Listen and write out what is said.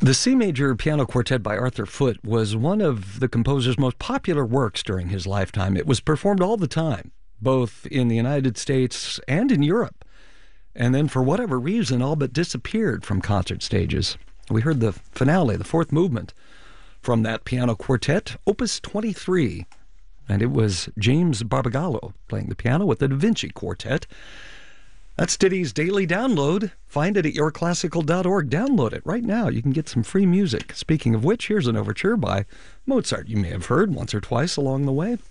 The C Major Piano Quartet by Arthur Foote was one of the composer's most popular works during his lifetime. It was performed all the time, both in the United States and in Europe, and then for whatever reason all but disappeared from concert stages. We heard the finale, the fourth movement, from that piano quartet, Opus 23, and it was James Barbagallo playing the piano with the Da Vinci Quartet. That's Ditty's Daily Download. Find it at yourclassical.org. Download it right now. You can get some free music. Speaking of which, here's an overture by Mozart you may have heard once or twice along the way.